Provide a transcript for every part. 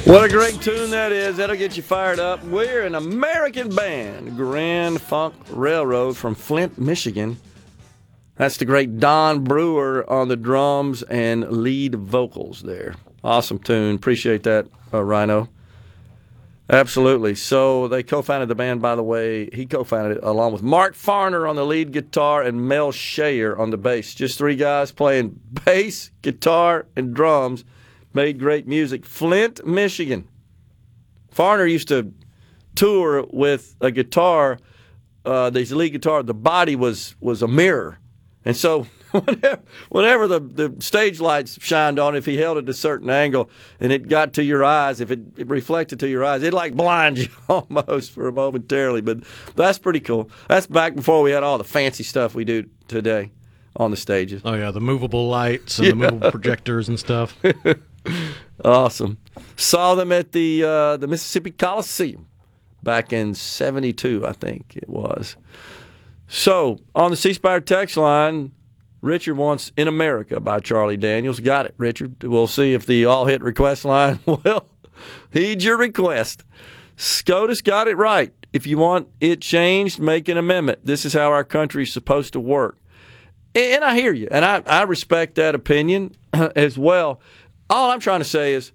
What a great tune that is. That'll get you fired up. We're an American band, Grand Funk Railroad from Flint, Michigan. That's the great Don Brewer on the drums and lead vocals there. Awesome tune. Appreciate that, Rhino. Absolutely. So they co-founded the band, by the way. He co-founded it along with Mark Farner on the lead guitar and Mel Shayer on the bass. Just three guys playing bass, guitar, and drums. Made great music. Flint, Michigan. Farner used to tour with a guitar, the lead guitar. The body was a mirror. And so whenever the stage lights shined on, if he held it at a certain angle and it got to your eyes, if it reflected to your eyes, it'd like blind you almost for momentarily. But that's pretty cool. That's back before we had all the fancy stuff we do today on the stages. Oh, yeah, the movable lights and the movable projectors and stuff. Awesome. Saw them at the Mississippi Coliseum back in '72, I think it was. So, on the C Spire text line, Richard wants In America by Charlie Daniels. Got it, Richard. We'll see if the all-hit request line will heed your request. SCOTUS got it right. If you want it changed, make an amendment. This is how our country's supposed to work. And I hear you, and I respect that opinion as well. All I'm trying to say is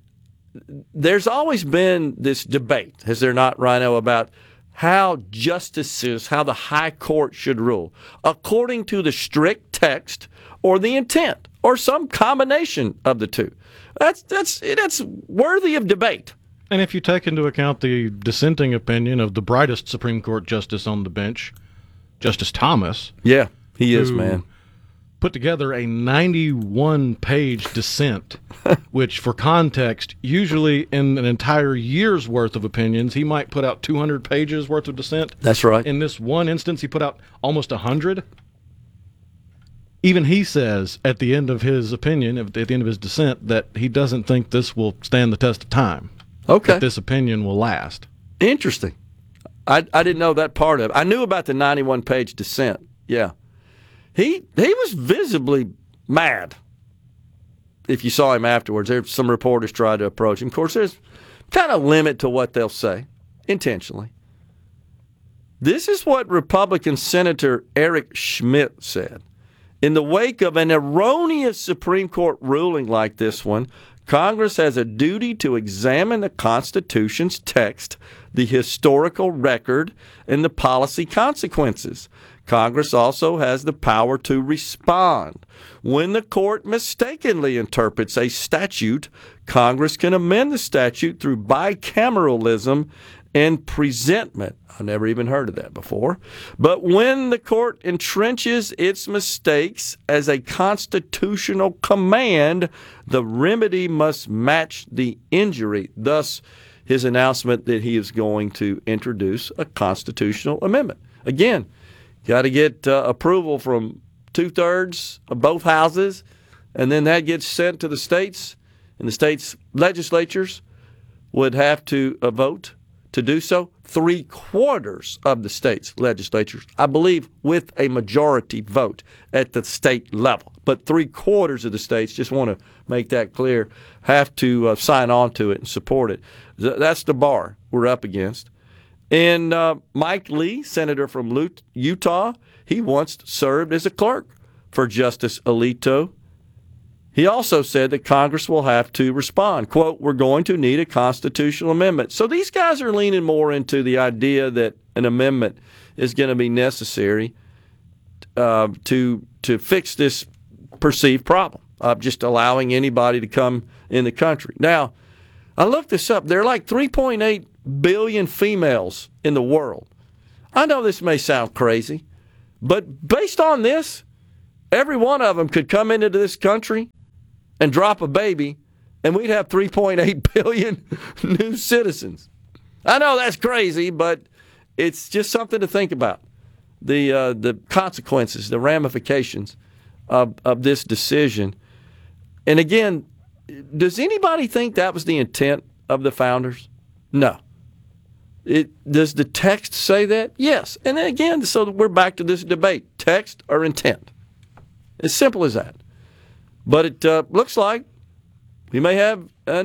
there's always been this debate, has there not, Rhino, about how justices, how the high court should rule, according to the strict text or the intent or some combination of the two. That's worthy of debate. And if you take into account the dissenting opinion of the brightest Supreme Court justice on the bench, Justice Thomas. Yeah, he is, man. Put together a 91-page dissent, which, for context, usually in an entire year's worth of opinions, he might put out 200 pages worth of dissent. That's right. In this one instance, he put out almost 100. Even he says at the end of his opinion, at the end of his dissent, that he doesn't think this will stand the test of time. Okay. That this opinion will last. Interesting. I didn't know that part of it. I knew about the 91-page dissent. Yeah. He was visibly mad. If you saw him afterwards, there's some reporters tried to approach him. Of course, there's kind of a limit to what they'll say, intentionally. This is what Republican Senator Eric Schmidt said. In the wake of an erroneous Supreme Court ruling like this one, Congress has a duty to examine the Constitution's text, the historical record, and the policy consequences. Congress also has the power to respond. When the court mistakenly interprets a statute, Congress can amend the statute through bicameralism and presentment. I've never even heard of that before. But when the court entrenches its mistakes as a constitutional command, the remedy must match the injury. Thus, his announcement that he is going to introduce a constitutional amendment. Again, got to get approval from 2/3 of both houses, and then that gets sent to the states, and the states' legislatures would have to vote to do so. 3/4 of the states' legislatures, I believe, with a majority vote at the state level. But 3/4 of the states, just want to make that clear, have to sign on to it and support it. That's the bar we're up against. And Mike Lee, senator from Utah, he once served as a clerk for Justice Alito. He also said that Congress will have to respond. Quote, we're going to need a constitutional amendment. So these guys are leaning more into the idea that an amendment is going to be necessary to fix this perceived problem of just allowing anybody to come in the country. Now, I looked this up. There are like 3.8 billion females in the world. I know this may sound crazy, but based on this, every one of them could come into this country and drop a baby, and we'd have 3.8 billion new citizens. I know that's crazy, but it's just something to think about. The consequences, the ramifications of this decision. And again, does anybody think that was the intent of the founders? No. Does the text say that? Yes. And then again, so we're back to this debate, text or intent. As simple as that. But it looks like we may have an